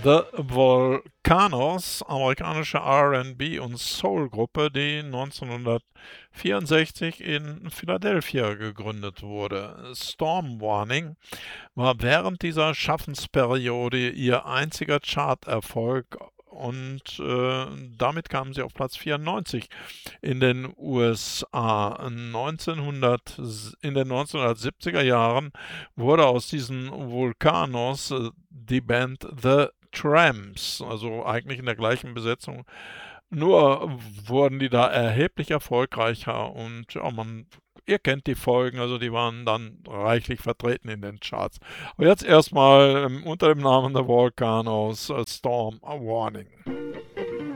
The Volcanoes, amerikanische R&B- und Soul-Gruppe, die 1964 in Philadelphia gegründet wurde. Storm Warning war während dieser Schaffensperiode ihr einziger Charterfolg und damit kamen sie auf Platz 94 in den USA. In den 1970er Jahren wurde aus diesen Vulkanos die Band The Tramps, also eigentlich in der gleichen Besetzung. Nur wurden die da erheblich erfolgreicher und ja, ihr kennt die Folgen, also die waren dann reichlich vertreten in den Charts. Aber jetzt erstmal unter dem Namen The Volcanoes Storm Warning.